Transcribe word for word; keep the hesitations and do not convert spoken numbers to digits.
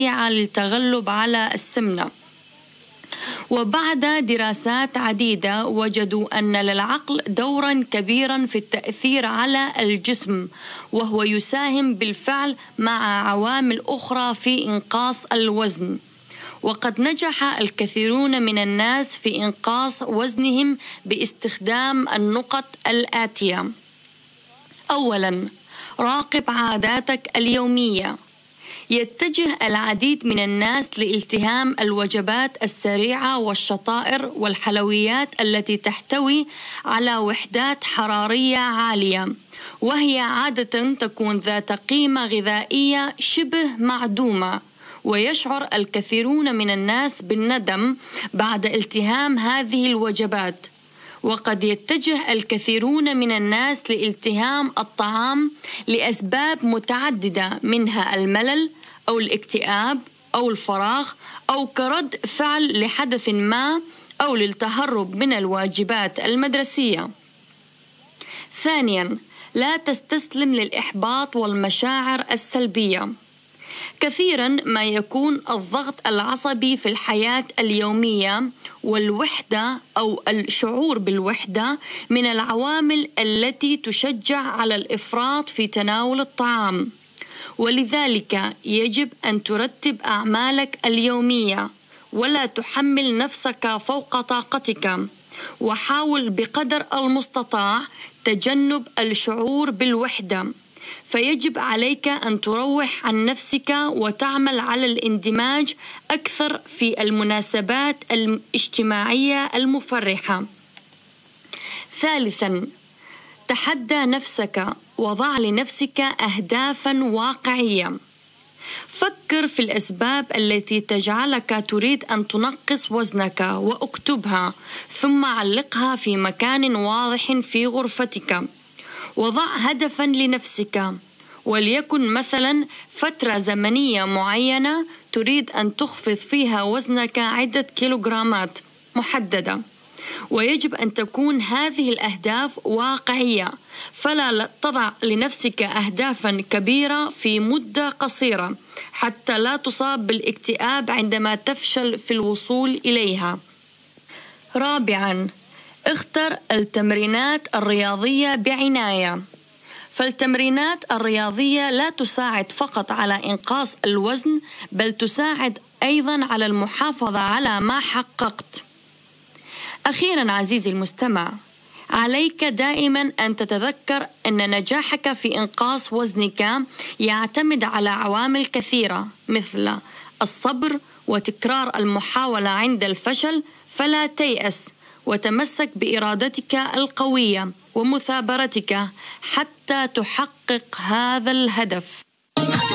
للتغلب على السمنة. وبعد دراسات عديدة وجدوا أن للعقل دورا كبيرا في التأثير على الجسم، وهو يساهم بالفعل مع عوامل أخرى في إنقاص الوزن. وقد نجح الكثيرون من الناس في إنقاص وزنهم باستخدام النقط الآتية: أولاً، راقب عاداتك اليومية. يتجه العديد من الناس لالتهام الوجبات السريعة والشطائر والحلويات التي تحتوي على وحدات حرارية عالية، وهي عادة تكون ذات قيمة غذائية شبه معدومة. ويشعر الكثيرون من الناس بالندم بعد التهام هذه الوجبات. وقد يتجه الكثيرون من الناس لالتهام الطعام لأسباب متعددة، منها الملل أو الاكتئاب أو الفراغ أو كرد فعل لحدث ما أو للتهرب من الواجبات المدرسية. ثانياً، لا تستسلم للإحباط والمشاعر السلبية. كثيراً ما يكون الضغط العصبي في الحياة اليومية والوحدة أو الشعور بالوحدة من العوامل التي تشجع على الإفراط في تناول الطعام، ولذلك يجب أن ترتب أعمالك اليومية ولا تحمل نفسك فوق طاقتك. وحاول بقدر المستطاع تجنب الشعور بالوحدة، فيجب عليك أن تروح عن نفسك وتعمل على الاندماج أكثر في المناسبات الاجتماعية المفرحة. ثالثاً، تحدى نفسك وضع لنفسك أهدافاً واقعية. فكر في الأسباب التي تجعلك تريد أن تنقص وزنك واكتبها، ثم علقها في مكان واضح في غرفتك. وضع هدفاً لنفسك، وليكن مثلاً فترة زمنية معينة تريد أن تخفض فيها وزنك عدة كيلوغرامات محددة. ويجب أن تكون هذه الأهداف واقعية، فلا تضع لنفسك أهدافاً كبيرة في مدة قصيرة حتى لا تصاب بالاكتئاب عندما تفشل في الوصول إليها. رابعاً، اختر التمرينات الرياضية بعناية. فالتمرينات الرياضية لا تساعد فقط على إنقاص الوزن، بل تساعد أيضاً على المحافظة على ما حققت. أخيراً عزيزي المستمع، عليك دائماً أن تتذكر أن نجاحك في إنقاص وزنك يعتمد على عوامل كثيرة، مثل الصبر وتكرار المحاولة عند الفشل. فلا تيأس، وتمسك بإرادتك القوية ومثابرتك حتى تحقق هذا الهدف.